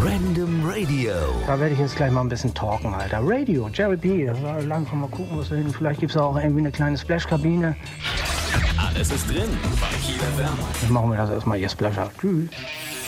Random Radio. Da werde ich jetzt gleich mal ein bisschen talken, Alter. Radio, Jerry B. Langsam mal gucken, was da hin. Vielleicht gibt es auch irgendwie eine kleine Splash-Kabine. Alles ist drin bei Kieler FM. Dann machen wir das erstmal hier, Splasher. Tschüss.